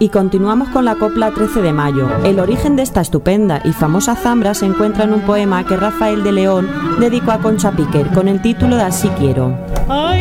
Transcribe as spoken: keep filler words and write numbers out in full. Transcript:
Y continuamos con la copla trece de mayo. El origen de esta estupenda y famosa zambra se encuentra en un poema que Rafael de León dedicó a Concha Piquer con el título de Así quiero. Ay,